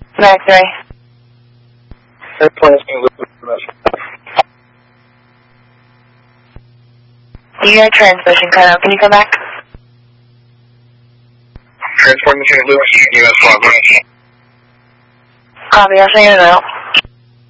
Mac 3. Airplane is being looped with information. You got transmission cut out. Can you come back? Transport machine loops, US 1. Copy, I'll send you a note.